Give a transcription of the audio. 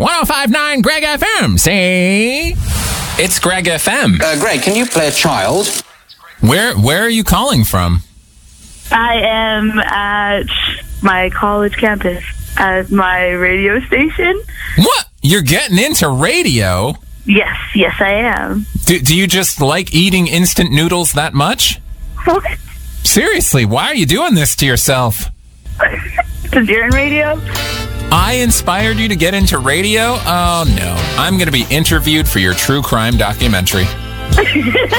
105.9 Greg FM. Say, It's Greg FM. Greg, can you play a child? where are you calling from? I am at my college campus at my radio station. What? You're getting into radio? Yes, I am. Do you just like eating instant noodles that much? What? Seriously, why are you doing this to yourself? Because you're in radio? I inspired you to get into radio? Oh, no. I'm going to be interviewed for your true crime documentary.